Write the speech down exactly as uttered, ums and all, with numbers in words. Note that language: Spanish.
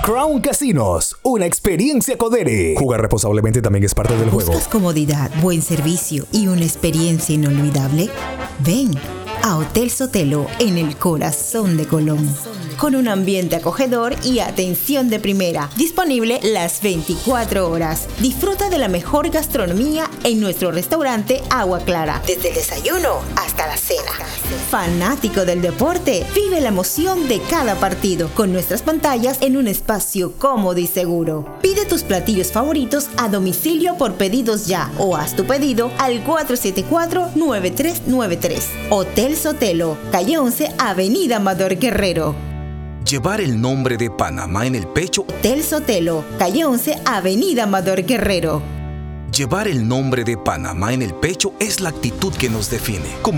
Crown Casinos, una experiencia Codere. Jugar responsablemente también es parte del juego. ¿Buscas comodidad, buen servicio y una experiencia inolvidable? Ven a Hotel Sotelo en el corazón de Colón. Con un ambiente acogedor y atención de primera, disponible las veinticuatro horas. Disfruta de la mejor gastronomía en nuestro restaurante Agua Clara, desde el desayuno hasta la cena. Fanático del deporte, vive la emoción de cada partido con nuestras pantallas en un espacio cómodo y seguro. Pide tus platillos favoritos a domicilio por pedidos ya o haz tu pedido al cuatro siete cuatro, nueve tres nueve tres. Hotel Sotelo, calle once, Avenida Amador Guerrero. Llevar el nombre de Panamá en el pecho. Hotel Sotelo, calle once, Avenida Amador Guerrero. Llevar el nombre de Panamá en el pecho es la actitud que nos define. Como